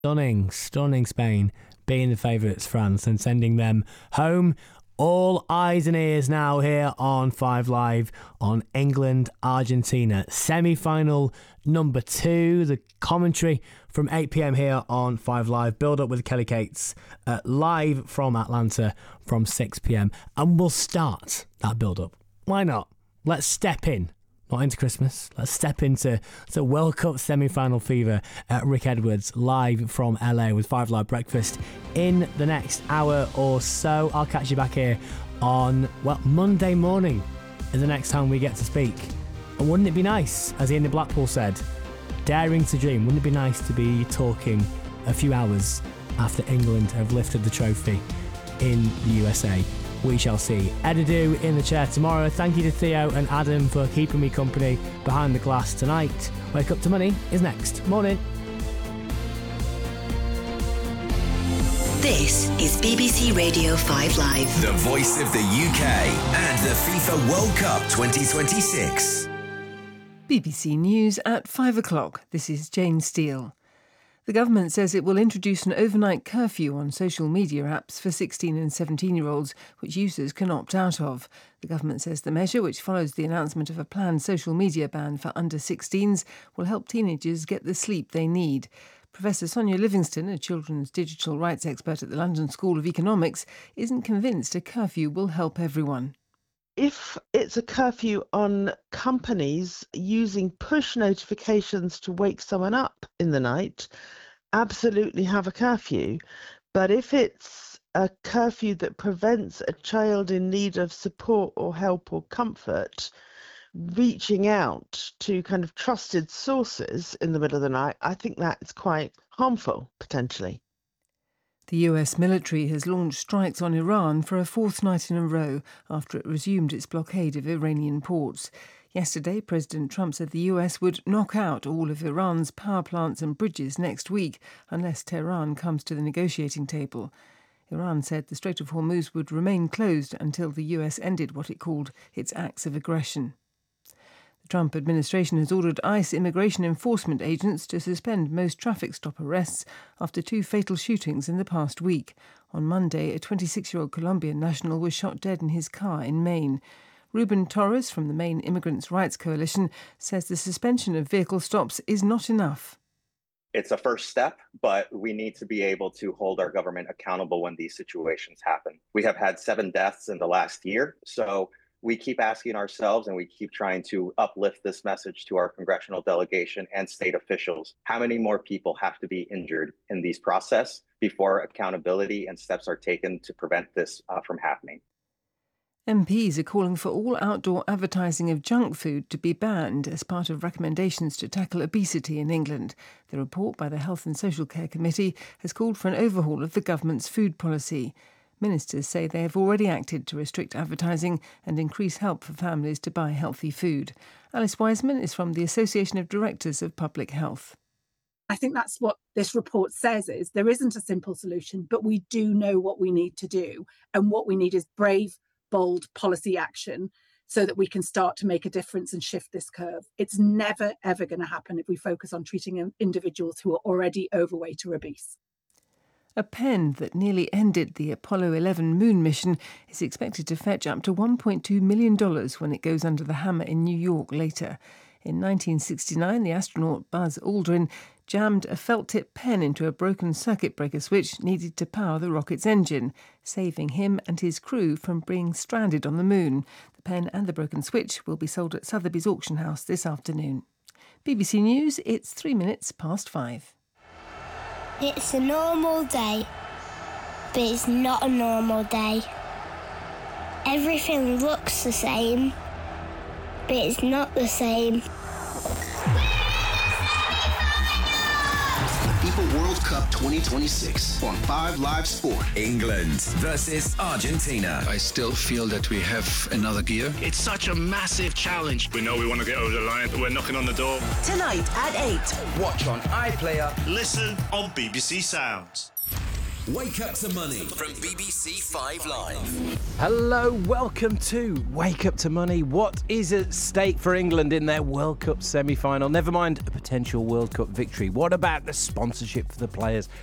Stunning Spain being the favourites, France, and sending them home. All eyes and ears now here on 5 Live on England-Argentina. Semi-final number 2, the commentary from 8 p.m. here on 5 Live. Build up with Kelly Cates live from Atlanta from 6 p.m. And we'll start that build up. Why not? Let's step in. Not into Christmas. Let's step into the World Cup semi-final fever at Rick Edwards live from LA with 5 Live Breakfast in the next hour or so. I'll catch you back here on, Monday morning is the next time we get to speak. And wouldn't it be nice, as Ian Blackpool said, daring to dream, wouldn't it be nice to be talking a few hours after England have lifted the trophy in the USA? We shall see. Edidoo in the chair tomorrow. Thank you to Theo and Adam for keeping me company behind the glass tonight. Wake Up to Money is next. Morning. This is BBC Radio 5 Live. The voice of the UK and the FIFA World Cup 2026. BBC News at 5 o'clock. This is Jane Steele. The government says it will introduce an overnight curfew on social media apps for 16 and 17-year-olds, which users can opt out of. The government says the measure, which follows the announcement of a planned social media ban for under-16s, will help teenagers get the sleep they need. Professor Sonia Livingston, a children's digital rights expert at the London School of Economics, isn't convinced a curfew will help everyone. If it's a curfew on companies using push notifications to wake someone up in the night, absolutely have a curfew. But if it's a curfew that prevents a child in need of support or help or comfort reaching out to kind of trusted sources in the middle of the night, I think that is quite harmful, potentially. The US military has launched strikes on Iran for a fourth night in a row after it resumed its blockade of Iranian ports. Yesterday, President Trump said the US would knock out all of Iran's power plants and bridges next week unless Tehran comes to the negotiating table. Iran said the Strait of Hormuz would remain closed until the US ended what it called its acts of aggression. The Trump administration has ordered ICE immigration enforcement agents to suspend most traffic stop arrests after 2 fatal shootings in the past week. On Monday, a 26-year-old Colombian national was shot dead in his car in Maine. Ruben Torres from the Maine Immigrants' Rights Coalition says the suspension of vehicle stops is not enough. It's a first step, but we need to be able to hold our government accountable when these situations happen. We have had 7 deaths in the last year, so we keep asking ourselves and we keep trying to uplift this message to our congressional delegation and state officials. How many more people have to be injured in these process before accountability and steps are taken to prevent this from happening? MPs are calling for all outdoor advertising of junk food to be banned as part of recommendations to tackle obesity in England. The report by the Health and Social Care Committee has called for an overhaul of the government's food policy. Ministers say they have already acted to restrict advertising and increase help for families to buy healthy food. Alice Wiseman is from the Association of Directors of Public Health. I think that's what this report says is there isn't a simple solution, but we do know what we need to do. And what we need is brave, bold policy action so that we can start to make a difference and shift this curve. It's never, ever going to happen if we focus on treating individuals who are already overweight or obese. A pen that nearly ended the Apollo 11 moon mission is expected to fetch up to $1.2 million when it goes under the hammer in New York later. In 1969, the astronaut Buzz Aldrin jammed a felt-tip pen into a broken circuit breaker switch needed to power the rocket's engine, saving him and his crew from being stranded on the moon. The pen and the broken switch will be sold at Sotheby's auction house this afternoon. BBC News, it's 3 minutes past 5. It's a normal day, but it's not a normal day. Everything looks the same, but it's not the same. FIFA World Cup 2026 on 5 Live Sport. England versus Argentina. I still feel that we have another gear. It's such a massive challenge. We know we want to get over the line. We're knocking on the door. Tonight at 8. Watch on iPlayer. Listen on BBC Sounds. Wake Up to Money from BBC 5 Live. Hello, welcome to Wake Up to Money. What is at stake for England in their World Cup semi-final? Never mind a potential World Cup victory. What about the sponsorship for the players?